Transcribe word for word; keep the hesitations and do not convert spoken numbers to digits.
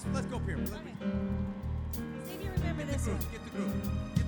let's go, Pierre. Let me, Okay. See if you remember get the this groove. one. Get the groove.